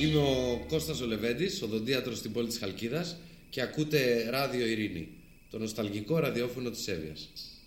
Είμαι ο Κώστας ο Λεβέντης, οδοντίατρος στην πόλη της Χαλκίδας και ακούτε Ράδιο Ειρήνη, το νοσταλγικό ραδιόφωνο της Εύβοιας.